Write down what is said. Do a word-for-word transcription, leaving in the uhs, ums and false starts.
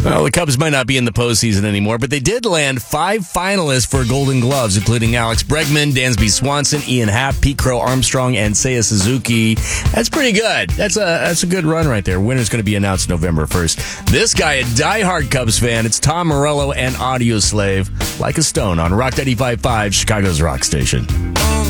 Well, the Cubs might not be in the postseason anymore, but they did land five finalists for Golden Gloves, including Alex Bregman, Dansby Swanson, Ian Happ, Pete Crow Armstrong, and Seiya Suzuki. That's pretty good. That's a that's a good run right there. Winner's going to be announced November first. This guy, a diehard Cubs fan, it's Tom Morello and Audio Slave, Like a Stone on Rock ninety-five point five, Chicago's rock station.